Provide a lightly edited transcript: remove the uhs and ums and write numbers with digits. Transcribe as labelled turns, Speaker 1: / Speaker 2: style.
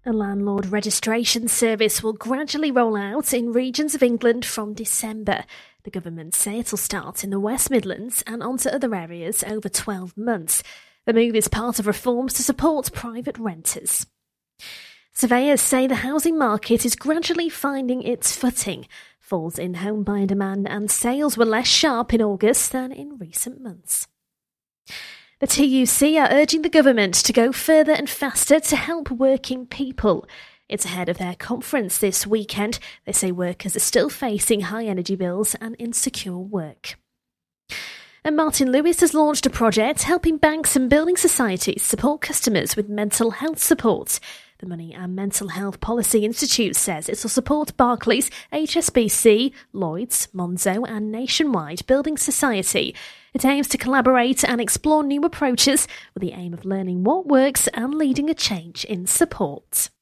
Speaker 1: A landlord registration service will gradually roll out in regions of England from December. The government say it'll start in the West Midlands and onto other areas over 12 months. The move is part of reforms to support private renters. Surveyors say the housing market is gradually finding its footing. Falls in home buyer demand and sales were less sharp in August than in recent months. The TUC are urging the government to go further and faster to help working people. It's ahead of their conference this weekend. They say workers are still facing high energy bills and insecure work. And Martin Lewis has launched a project helping banks and building societies support customers with mental health support. The Money and Mental Health Policy Institute says it will support Barclays, HSBC, Lloyds, Monzo and Nationwide Building Society. It aims to collaborate and explore new approaches with the aim of learning what works and leading a change in support.